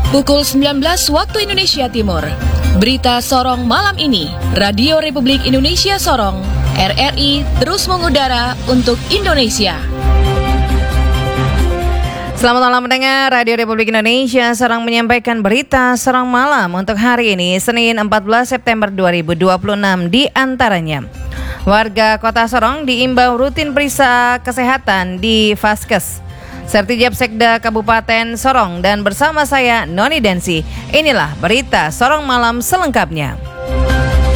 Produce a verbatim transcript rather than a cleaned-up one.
Pukul sembilan belas waktu Indonesia Timur. Berita Sorong malam ini, Radio Republik Indonesia Sorong, R R I terus mengudara untuk Indonesia. Selamat malam pendengar, Radio Republik Indonesia Sorong menyampaikan berita Sorong malam untuk hari ini, Senin empat belas September dua ribu dua puluh enam. Di antaranya, warga Kota Sorong diimbau rutin periksa kesehatan di Vaskes. Sertijab Sekda Kabupaten Sorong dan bersama saya Noni Densi. Inilah berita Sorong malam selengkapnya.